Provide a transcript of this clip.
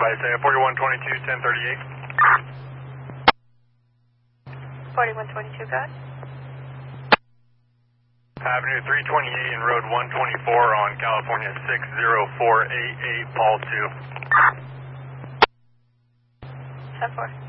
advise, 4122, 1038. 4122, got it. Avenue 328 and Road 124 on California 60488, Paul 2. 10-4.